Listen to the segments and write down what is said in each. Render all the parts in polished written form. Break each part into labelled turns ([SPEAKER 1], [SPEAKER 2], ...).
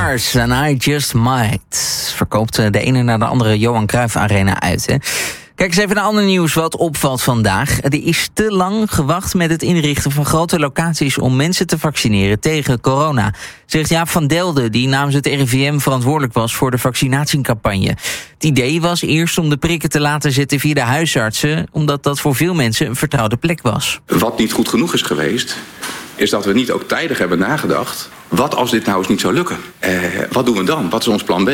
[SPEAKER 1] Stars and I Just Might verkoopt de ene naar de andere Johan Cruijff Arena uit. Hè? Kijk eens even naar ander nieuws wat opvalt vandaag. Er is te lang gewacht met het inrichten van grote locaties om mensen te vaccineren tegen corona, zegt Jaap van Delden, die namens het RIVM verantwoordelijk was voor de vaccinatiecampagne. Het idee was eerst om de prikken te laten zetten via de huisartsen, omdat dat voor veel mensen een vertrouwde plek was.
[SPEAKER 2] Wat niet goed genoeg is geweest, is dat we niet ook tijdig hebben nagedacht, wat als dit nou eens niet zou lukken? Wat doen we dan? Wat is ons plan B?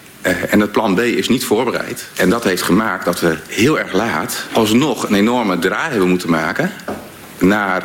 [SPEAKER 2] En het plan B is niet voorbereid. En dat heeft gemaakt dat we heel erg laat alsnog een enorme draai hebben moeten maken naar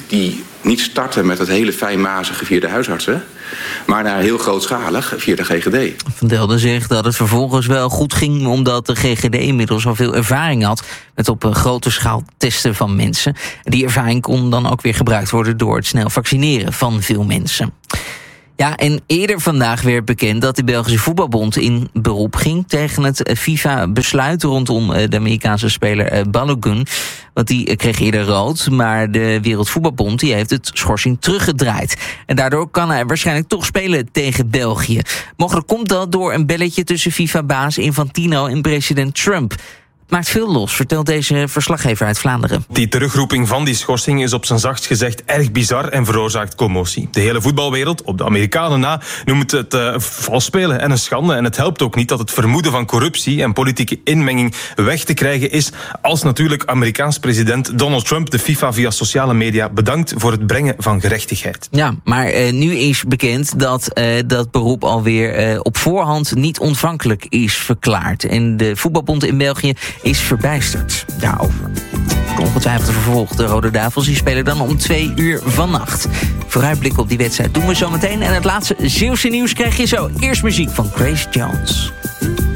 [SPEAKER 2] niet starten met het hele fijnmazige via de huisartsen, maar naar heel grootschalig via de GGD.
[SPEAKER 1] Van Delden zegt dat het vervolgens wel goed ging, omdat de GGD inmiddels al veel ervaring had met op een grote schaal testen van mensen. Die ervaring kon dan ook weer gebruikt worden door het snel vaccineren van veel mensen. Ja, en eerder vandaag werd bekend dat de Belgische voetbalbond in beroep ging tegen het FIFA-besluit rondom de Amerikaanse speler Balogun. Want die kreeg eerder rood, maar de Wereldvoetbalbond die heeft het schorsing teruggedraaid. En daardoor kan hij waarschijnlijk toch spelen tegen België. Mogelijk komt dat door een belletje tussen FIFA-baas Infantino en president Trump. Maakt veel los, vertelt deze verslaggever uit Vlaanderen.
[SPEAKER 3] Die terugroeping van die schorsing is op zijn zachtst gezegd erg bizar en veroorzaakt commotie. De hele voetbalwereld, op de Amerikanen na, noemt het vals spelen en een schande. En het helpt ook niet dat het vermoeden van corruptie en politieke inmenging weg te krijgen is, als natuurlijk Amerikaans president Donald Trump de FIFA via sociale media bedankt voor het brengen van gerechtigheid.
[SPEAKER 1] Ja, maar nu is bekend dat dat beroep alweer op voorhand niet ontvankelijk is verklaard. En de voetbalbond in België is verbijsterd daarover. Ongetwijfeld vervolgd. De Rode Duivels die spelen dan om 2 uur vannacht. Vooruitblik op die wedstrijd doen we zo meteen. En het laatste Zeeuwse nieuws krijg je zo. Eerst muziek van Grace Jones.